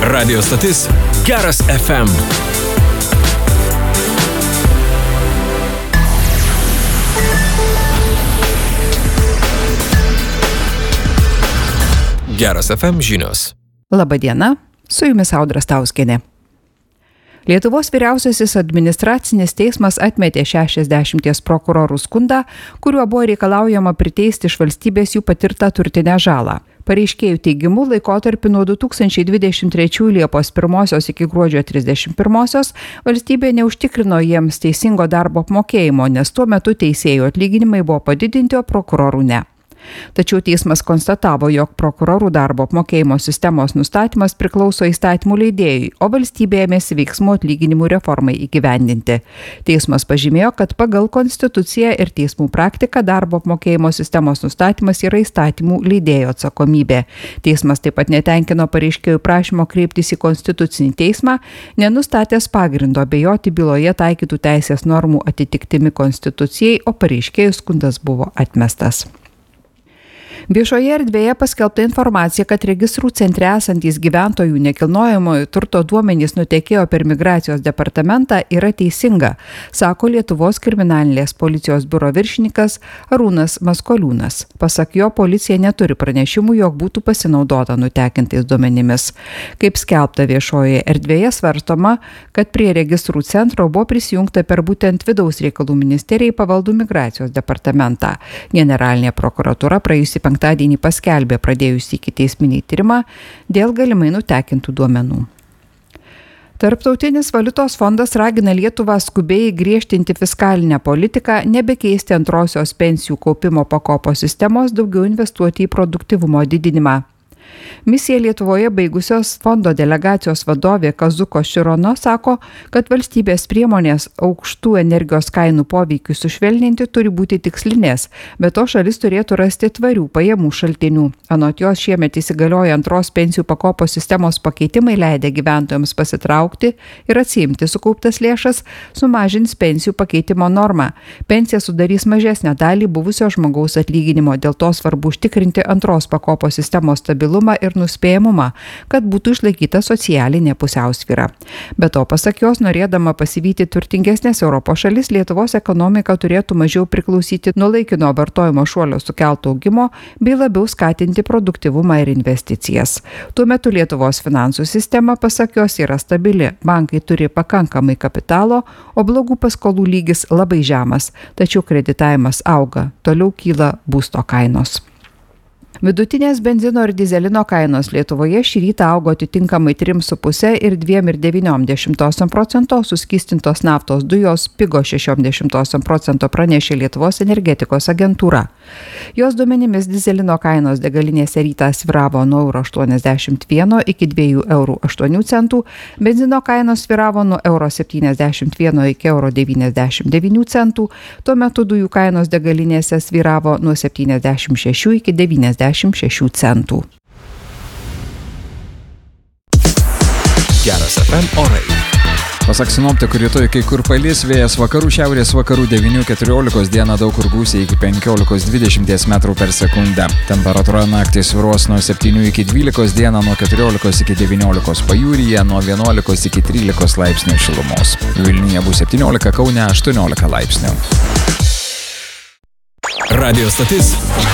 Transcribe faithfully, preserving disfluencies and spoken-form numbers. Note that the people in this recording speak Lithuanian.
Radio stotis Geras F M. Geras F M žinios. Labadiena, su jumis Audra Stauskienė. Lietuvos vyriausiasis administracinis teismas atmetė šešiasdešimt prokurorų skundą, kuriuo buvo reikalaujama priteisti iš valstybės jų patirtą turtinę žalą. Pareiškėjų teigimu, laikotarpiu nuo du tūkstančiai dvidešimt trečiųjų Liepos pirmosios iki gruodžio trisdešimt pirmosios valstybė neužtikrino jiems teisingo darbo apmokėjimo, nes tuo metu teisėjų atlyginimai buvo padidinti, o prokurorų ne. Tačiau teismas konstatavo, jog prokurorų darbo apmokėjimo sistemos nustatymas priklauso įstatymų leidėjui, o valstybė ėmėsi veiksmų atlyginimų reformai įgyvendinti. Teismas pažymėjo, kad pagal konstituciją ir teismų praktiką darbo apmokėjimo sistemos nustatymas yra įstatymų leidėjo atsakomybė. Teismas taip pat netenkino pareiškėjų prašymo kreiptis į konstitucinį teismą, nenustatęs pagrindo abejoti byloje taikytų teisės normų atitiktimi konstitucijai, o pareiškėjų skundas buvo atmestas. Viešoje erdvėje paskelbta informacija, kad registrų centre esantys gyventojų nekilnojamojo turto duomenys nutekėjo per migracijos departamentą, yra teisinga, sako Lietuvos kriminalinės policijos biuro viršininkas Arūnas Maskoliūnas. Pasak jo, policija neturi pranešimų, jog būtų pasinaudota nutekintais duomenimis. Kaip skelbta viešoje erdvėje, svarstoma, kad prie registrų centro buvo prisijungta per būtent vidaus reikalų ministerijai pavaldų migracijos departamentą. Generalinė prokuratūra praėjusį penktadienį paskelbė pradėjusi ikiteisminį tyrimą dėl galimai nutekintų duomenų. Tarptautinis valiutos fondas ragina Lietuvą skubiai griežtinti fiskalinę politiką, nebekeisti antrosios pensijų kaupimo pakopos sistemos, daugiau investuoti į produktyvumo didinimą. Misiją Lietuvoje baigusios fondo delegacijos vadovė Kazuko Širono sako, kad valstybės priemonės aukštų energijos kainų poveikių sušvelninti turi būti tikslinės, bet to šalis turėtų rasti tvarių pajamų šaltinių. Anot jos, šiemet įsigalioja antros pensijų pakopos sistemos pakeitimai leidę gyventojams pasitraukti ir atsiimti sukauptas lėšas, sumažins pensijų pakeitimo normą. Pensija sudarys mažesnę dalį buvusio žmogaus atlyginimo, dėl to svarbu užtikrinti antros pakopos sistemos stabilumą ir nuspėjamumą, kad būtų išlaikyta socialinė pusiausvyra. Be to, pasak jos, norėdama pasivyti turtingesnės Europos šalis, Lietuvos ekonomika turėtų mažiau priklausyti nuo laikino vartojimo šuolio sukelto augimo bei labiau skatinti produktyvumą ir investicijas. Tuo metu Lietuvos finansų sistema, pasak jos, yra stabili. Bankai turi pakankamai kapitalo, o blogų paskolų lygis labai žemas, tačiau kreditavimas auga, toliau kyla būsto kainos. Vidutinės benzino ir dizelino kainos Lietuvoje šį rytą augo atitinkamai trim su puse ir dviem ir devyniom dešimtosiom procento, suskystintos naftos dujos pigo šešiom dešimtosiom procento, pranešė Lietuvos energetikos agentūra. Jos duomenimis dizelino kainos degalinėse rytą sviravo nuo euro aštuoniasdešimt vieno iki dviejų eurų aštuonių centų, benzino kainos sviravo nuo euro septyniasdešimt vieno iki euro devyniasdešimt devynių centų, tuo metu dujų kainos degalinėse sviravo nuo septyniasdešimt šešių iki devyniasdešimt šešių centų. Geras F M orai. Pasak sinoptikų, rytoj kai kur palis, vėjas vakarų šiaurės vakarų devynių keturiolikos, dieną daug kur gūsiai iki penkiolikos dvidešimt metrų per sekundę. Temperatūra naktį svyruos nuo septynių iki dvylikos, dieną nuo keturiolikos iki devyniolikos, pajūryje nuo vienuolikos iki trylikos laipsnių šilumos. Vilniuje bus septyniolika, Kaune aštuoniolika laipsnių. Radio stotis